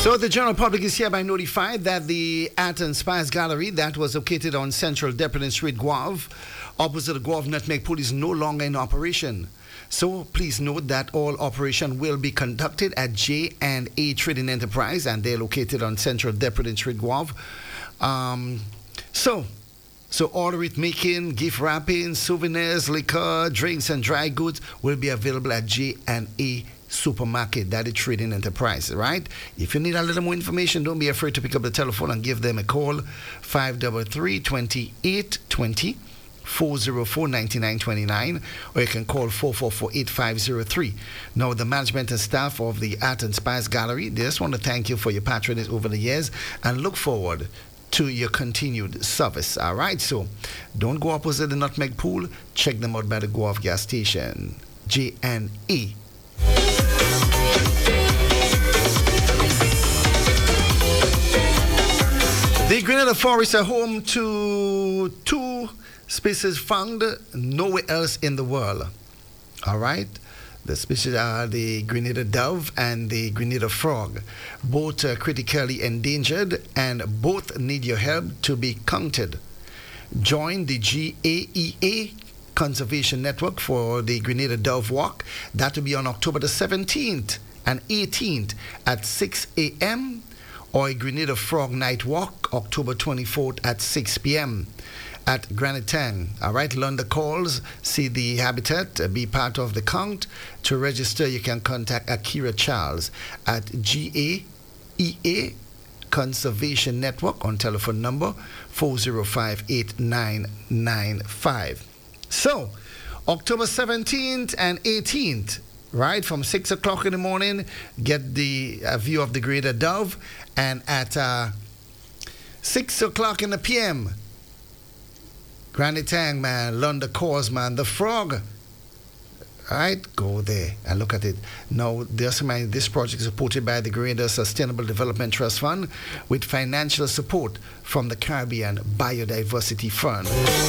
So the general public is hereby notified that the Art and Spice Gallery that was located on Central Dependence Street, Guave, opposite the Guave Nutmeg Pool, is no longer in operation. So please note that all operation will be conducted at J&A Trading Enterprise, and they're located on Central Dependence Street, Guave. So order it making, gift wrapping, souvenirs, liquor, drinks, and dry goods will be available at J&A Supermarket, that is Trading Enterprise, right? If you need a little more information, don't be afraid to pick up the telephone and give them a call, 533-2820, 404-9929, or you can call 444-8503. Now, the management and staff of the Art and Spice Gallery, they just want to thank you for your patronage over the years and look forward to your continued service. All right, so don't go opposite the Nutmeg Pool. Check them out by the Guave gas station. J&E. The Grenada Forest are home to two species found nowhere else in the world. All right. The species are the Grenada dove and the Grenada frog. Both are critically endangered and both need your help to be counted. Join the GAEA Conservation Network for the Grenada Dove Walk. That will be on October the 17th and 18th at 6 a.m. or a Grenada Frog Night Walk, October 24th at 6 p.m. at Granite Tang. All right, learn the calls, see the habitat, be part of the count. To register, you can contact Akira Charles at GAEA Conservation Network on telephone number 405-8995. So, October 17th and 18th, right, from 6 o'clock in the morning, get the view of the Grenada Dove, and at 6 o'clock in the p.m., Granny Tang, man, learn the cause, man. The frog, right? Go there and look at it. Now, this project is supported by the Grenada Sustainable Development Trust Fund with financial support from the Caribbean Biodiversity Fund.